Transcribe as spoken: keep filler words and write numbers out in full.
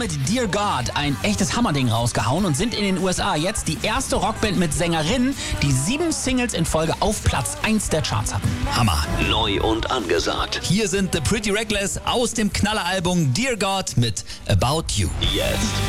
mit Dear God ein echtes Hammerding rausgehauen und sind in den U S A jetzt die erste Rockband mit Sängerin, die sieben Singles in Folge auf Platz eins der Charts hatten. Hammer. Neu und angesagt. Hier sind The Pretty Reckless aus dem Knalleralbum Dear God mit About You. Jetzt